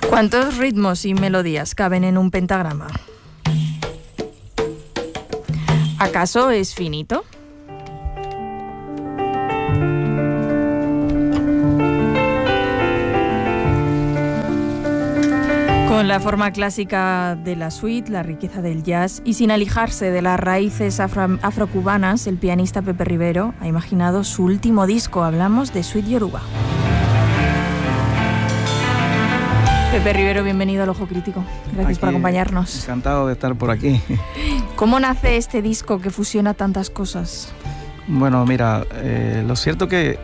¿Cuántos ritmos y melodías caben en un pentagrama? ¿Acaso es finito? Con la forma clásica de la suite, la riqueza del jazz y sin alejarse de las raíces afrocubanas, el pianista Pepe Rivero ha imaginado su último disco. Hablamos de Suite Yoruba. Pepe Rivero, bienvenido al Ojo Crítico. Gracias por acompañarnos. Encantado de estar por aquí. ¿Cómo nace este disco que fusiona tantas cosas? Bueno, mira, lo cierto que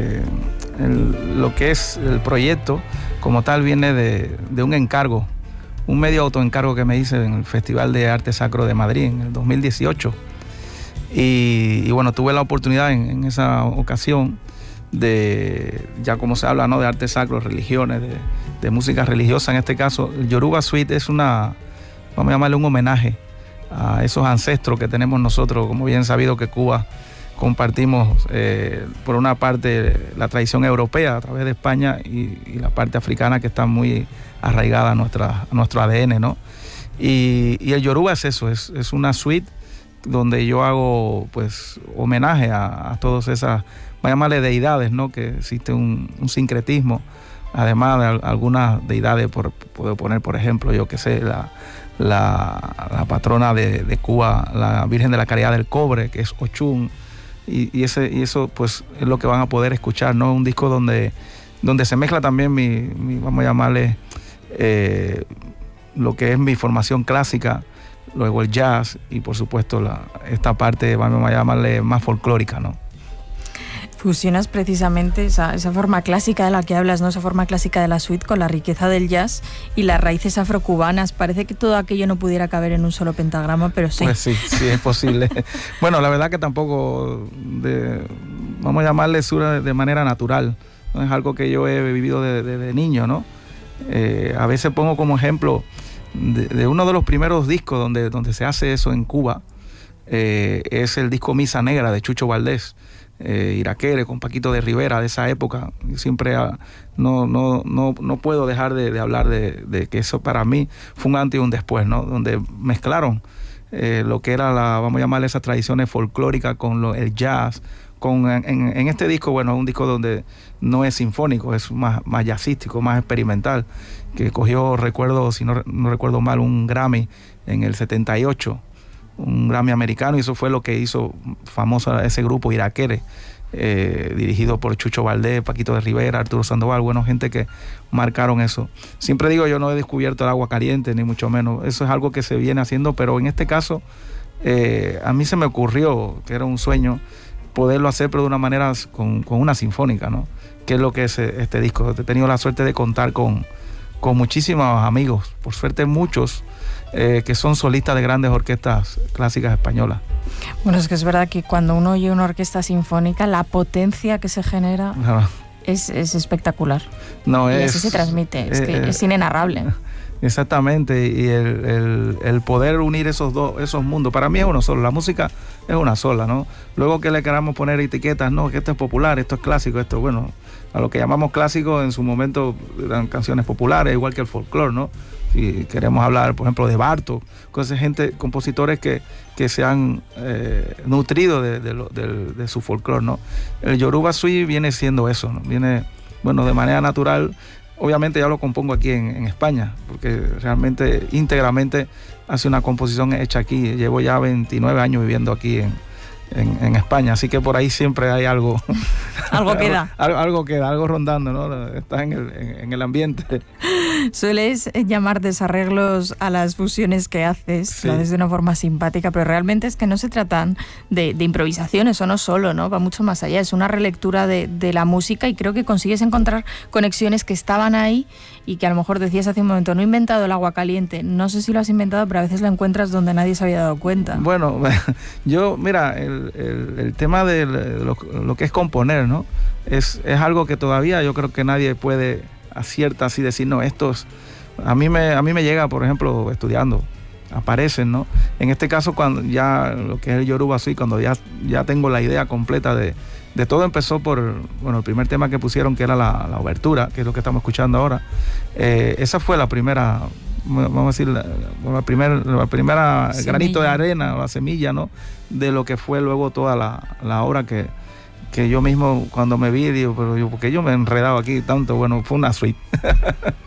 lo que es el proyecto como tal viene de un encargo, un medio autoencargo que me hice en el Festival de Arte Sacro de Madrid en el 2018. Y bueno, tuve la oportunidad en esa ocasión de, ya como se habla, ¿no?, de arte sacro, religiones, de música religiosa. En este caso, el Yoruba Suite es vamos a llamarle un homenaje a esos ancestros que tenemos nosotros, como bien sabido que Cuba compartimos por una parte la tradición europea a través de España y la parte africana que está muy arraigada a nuestro ADN, ¿no? Y el Yoruba es eso, es una suite donde yo hago pues homenaje a todas esas, vamos a llamarle deidades, ¿no? Que existe un sincretismo, además de algunas deidades, puedo poner por ejemplo, yo que sé, la patrona de Cuba, la Virgen de la Caridad del Cobre, que es Ochun. Y eso pues es lo que van a poder escuchar, ¿no? Un disco donde se mezcla también mi vamos a llamarle, lo que es mi formación clásica, luego el jazz y por supuesto esta parte, vamos a llamarle, más folclórica, ¿no? Fusionas precisamente esa forma clásica de la que hablas, ¿no? Esa forma clásica de la suite con la riqueza del jazz y las raíces afrocubanas. Parece que todo aquello no pudiera caber en un solo pentagrama, pero sí. Pues sí, es posible. Bueno, la verdad que tampoco, vamos a llamarle de manera natural. No es algo que yo he vivido desde niño, ¿no? A veces pongo como ejemplo de uno de los primeros discos donde se hace eso en Cuba. Es el disco Misa Negra de Chucho Valdés. Iraquere con Paquito de Rivera, de esa época. Siempre no puedo dejar de hablar de que eso para mí fue un antes y un después, ¿no? Donde mezclaron lo que era vamos a llamarle, esas tradiciones folclóricas con el jazz. En este disco, bueno, es un disco donde no es sinfónico, es más jazzístico, más experimental, que cogió, recuerdo, si no recuerdo mal, un Grammy en el 78, un Grammy americano, y eso fue lo que hizo famoso ese grupo Iraquere, dirigido por Chucho Valdés, Paquito de Rivera, Arturo Sandoval, bueno, gente que marcaron eso. Siempre digo, yo no he descubierto el agua caliente, ni mucho menos, eso es algo que se viene haciendo, pero en este caso a mí se me ocurrió, que era un sueño, poderlo hacer, pero de una manera con una sinfónica, ¿no? Que es lo que es este disco. He tenido la suerte de contar con muchísimos amigos, por suerte muchos, que son solistas de grandes orquestas clásicas españolas. Bueno, es que es verdad que cuando uno oye una orquesta sinfónica, la potencia que se genera es espectacular. No, y así se transmite, es inenarrable. Exactamente, y el poder unir esos mundos, para mí es uno solo, la música es una sola, ¿no? Luego que le queramos poner etiquetas, no, que esto es popular, esto es clásico, esto, bueno, a lo que llamamos clásico en su momento eran canciones populares, igual que el folclore, ¿no? Si queremos hablar, por ejemplo, de Bartók, compositores que se han nutrido de su folclore, ¿no? El Yoruba Suite viene siendo eso, ¿no? Viene, bueno, de manera natural. Obviamente ya lo compongo aquí en España, porque realmente íntegramente hace una composición hecha aquí. Llevo ya 29 años viviendo aquí en España, así que por ahí siempre hay algo. Algo queda. algo queda, algo rondando, ¿no? Está en el ambiente. Sueles llamar desarreglos a las fusiones que haces, sí. Lo haces de una forma simpática, pero realmente es que no se tratan de improvisaciones, o no solo, ¿no? Va mucho más allá, es una relectura de la música, y creo que consigues encontrar conexiones que estaban ahí y que a lo mejor decías hace un momento, no he inventado el agua caliente. No sé si lo has inventado, pero a veces lo encuentras donde nadie se había dado cuenta. Bueno, yo, mira, el tema de lo que es componer, ¿no? Es algo que todavía yo creo que nadie puede acierta así decir, no, esto es, a mí me llega, por ejemplo, estudiando aparecen, ¿no? En este caso, cuando ya lo que es el Yoruba Suite, cuando ya tengo la idea completa de todo, empezó por, bueno, el primer tema que pusieron, que era la obertura, que es lo que estamos escuchando ahora. Esa fue la primera, vamos a decir, la primera semilla, granito de arena, la semilla, ¿no? De lo que fue luego toda la obra que yo mismo, cuando me vi, digo, pero ¿por qué yo me he enredado aquí tanto? Bueno, fue una suite.